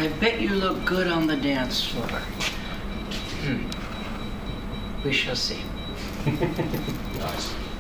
I bet you look good on the dance floor. We shall see. Nice.